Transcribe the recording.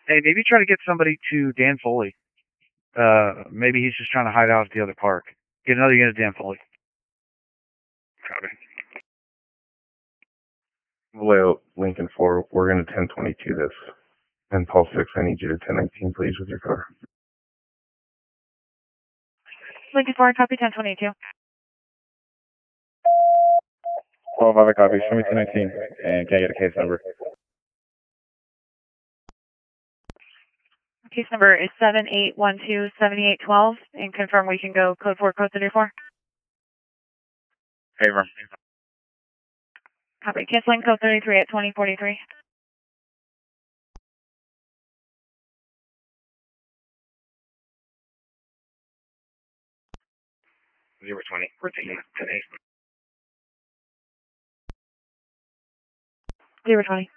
Hey, maybe try to get somebody to Dan Foley. Maybe he's just trying to hide out at the other park. Get another unit, Dan Foley. Copy. Layout Lincoln 4, we're going to 1022 this. And Paul 6, I need you to 1019, please, with your car. Lincoln 4, copy 1022. Oh, have a copy. Show me 1019. And can I get a case number? Case number is 78127812, and confirm we can go code 4, code 34. Favor. Copy. Canceling code 33 at 2043. Zero 20. We're taking 10-8. 020.